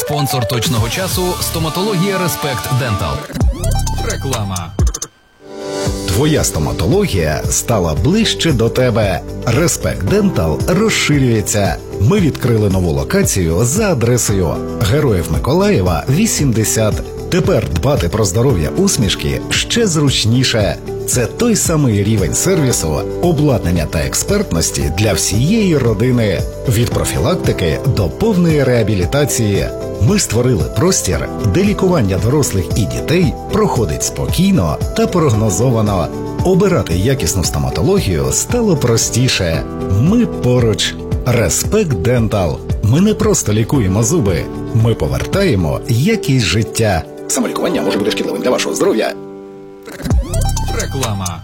Спонсор точного часу – стоматологія Респект Дентал. Реклама. Твоя стоматологія стала ближче до тебе. Респект Дентал розширюється. Ми відкрили нову локацію за адресою Героїв Миколаєва, 80. Тепер дбати про здоров'я усмішки ще зручніше. Це той самий рівень сервісу, обладнання та експертності для всієї родини. Від профілактики до повної реабілітації. Ми створили простір, де лікування дорослих і дітей проходить спокійно та прогнозовано. Обирати якісну стоматологію стало простіше. Ми поруч. Респект Дентал. Ми не просто лікуємо зуби. Ми повертаємо якість життя. Самолікування може бути шкідливим для вашого здоров'я. Реклама.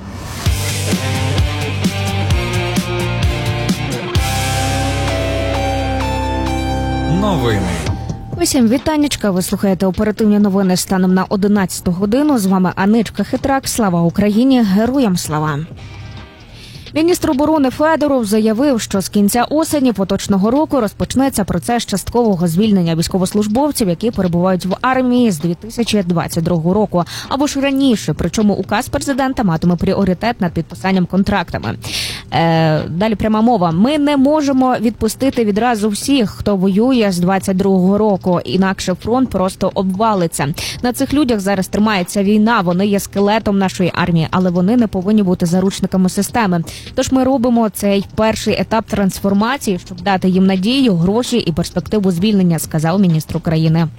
Новини. Усім вітаннячка, ви слухаєте оперативні новини станом на 11 годину. З вами Аничка Хитрак. Слава Україні, героям слава! Міністр оборони Федоров заявив, що з кінця осені поточного року розпочнеться процес часткового звільнення військовослужбовців, які перебувають в армії з 2022 року, або ж раніше, причому указ президента матиме пріоритет над підписанням контрактами. Далі пряма мова. Ми не можемо відпустити відразу всіх, хто воює з 22 року, інакше фронт просто обвалиться. На цих людях зараз тримається війна, вони є скелетом нашої армії, але вони не повинні бути заручниками системи. Тож ми робимо цей перший етап трансформації, щоб дати їм надію, гроші і перспективу звільнення, сказав міністр України.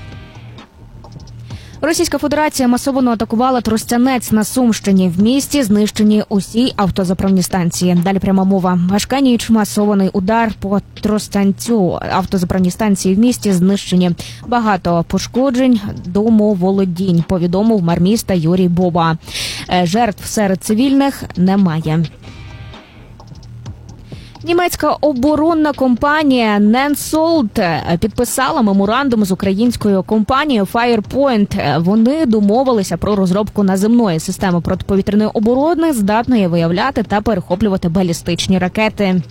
Російська Федерація масово атакувала Тростянець на Сумщині. В місті знищені усі автозаправні станції. Далі пряма мова. Важка ніч, масований удар по Тростянцю. Автозаправні станції в місті знищені. Багато пошкоджень, домоволодінь, повідомив мер міста Юрій Боба. Жертв серед цивільних немає. Німецька оборонна компанія Nensold підписала меморандум з українською компанією Firepoint. Вони домовилися про розробку наземної системи протиповітряної оборони, здатної виявляти та перехоплювати балістичні ракети.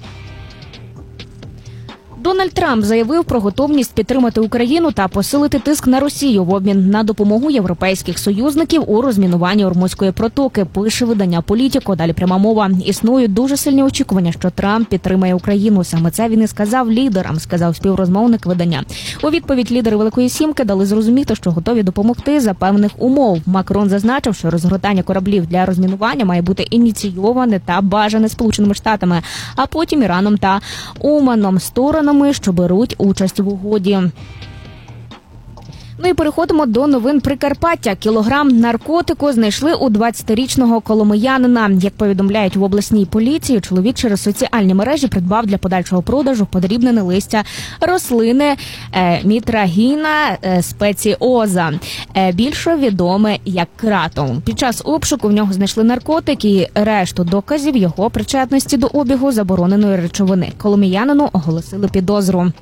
Дональд Трамп заявив про готовність підтримати Україну та посилити тиск на Росію в обмін на допомогу європейських союзників у розмінуванні Ормузької протоки, пише видання «Політіко». Далі пряма мова. Існують дуже сильні очікування, що Трамп підтримає Україну. Саме це він і сказав лідерам, сказав співрозмовник видання. У відповідь лідери Великої Сімки дали зрозуміти, що готові допомогти за певних умов. Макрон зазначив, що розгортання кораблів для розмінування має бути ініційоване та бажане Сполученими Штатами, а потім Іраном та Оманом, сторонами, що беруть участь в угоді. Ну і переходимо до новин Прикарпаття. Кілограм наркотику знайшли у 20-річного коломиянина. Як повідомляють в обласній поліції, чоловік через соціальні мережі придбав для подальшого продажу подрібнене листя рослини мітрагіна спеціоза, більше відоме як кратом. Під час обшуку в нього знайшли наркотик і решту доказів його причетності до обігу забороненої речовини. Коломиянину оголосили підозру.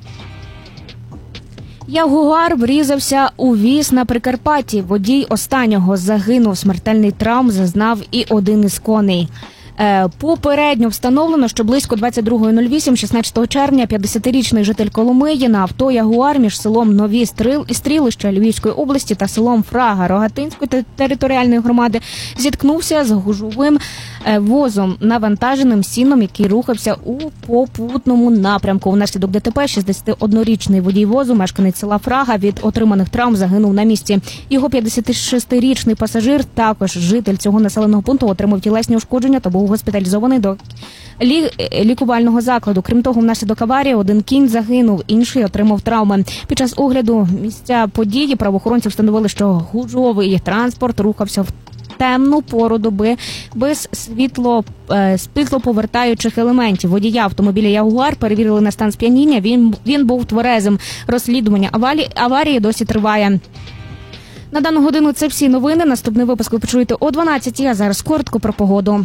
Ягуар врізався у віз на Прикарпатті. Водій останнього загинув. Смертельний травм зазнав і один із коней. Попередньо встановлено, що близько 22:08 16 червня 50-річний житель Коломиї на авто «Ягуар» між селом Нові Стрілища Львівської області та селом Фрага Рогатинської територіальної громади зіткнувся з гужовим возом, навантаженим сіном, який рухався у попутному напрямку. Внаслідок ДТП 61-річний водій возу, мешканець села Фрага, від отриманих травм загинув на місці. Його 56-річний пасажир, також житель цього населеного пункту, отримав тілесні ушкодження та був госпіталізований до лікувального закладу. Крім того, внаслідок аварії один кінь загинув, інший отримав травми. Під час огляду місця події правоохоронці встановили, що гужовий транспорт рухався в темну пору доби без світлоповертаючих елементів. Водія автомобіля «Ягуар» перевірили на стан сп'яніння. Він був тверезим. Розслідування аварії досі триває. На дану годину це всі новини. Наступний випуск ви почуєте о 12:00, а зараз коротко про погоду.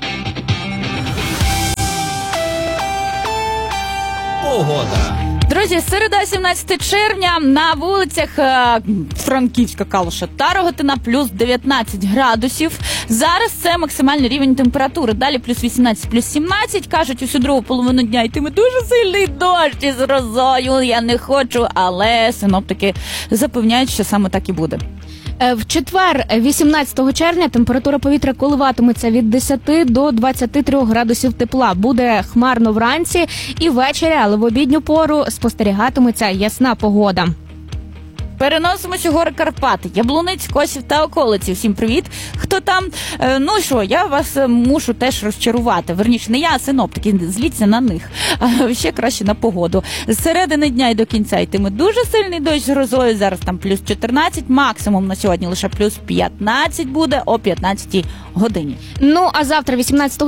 Погода. Друзі, середа, 17 червня, на вулицях Франківська, Калуша та Рогатина плюс 19 градусів. Зараз це максимальний рівень температури. Далі плюс 18, плюс 17. Кажуть, усю другу половину дня йтиме дуже сильний дощ із грозою. Я не хочу, але синоптики запевняють, що саме так і буде. В четвер, 18 червня, температура повітря коливатиметься від 10 до 23 градусів тепла. Буде хмарно вранці і ввечері, але в обідню пору спостерігатиметься ясна погода. Переносимося у гори Карпати, Яблуниць, Косів та околиці. Всім привіт! Хто там? Ну що, я вас мушу теж розчарувати. Верніше, не я, а синоптики. Зліться на них. А ще краще на погоду. З середини дня і до кінця йтиме дуже сильний дощ з грозою. Зараз там плюс 14, максимум на сьогодні лише плюс 15 буде о 15 годині. Ну, а завтра, 18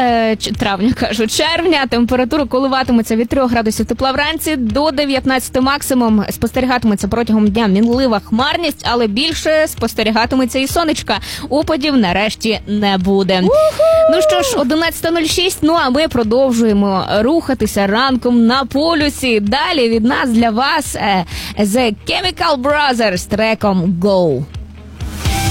червня, температура коливатиметься від 3 градусів тепла вранці до 19 максимум. Спостерігатиметься протягом дня мінлива хмарність, але більше спостерігатиметься і сонечка. Опадів нарешті не буде. Ну що ж, 11:06, ну а ми продовжуємо рухатися ранком на полюсі. Далі від нас для вас The Chemical Brothers з треком «Go».